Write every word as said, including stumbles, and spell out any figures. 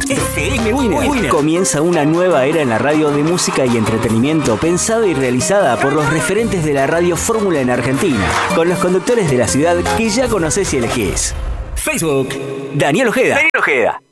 F M Winner. Comienza una nueva era en la radio de música y entretenimiento pensada y realizada por los referentes de la radio fórmula en Argentina, con los conductores de la ciudad que ya conocés y elegís. Facebook, Daniel Ojeda. Daniel Ojeda.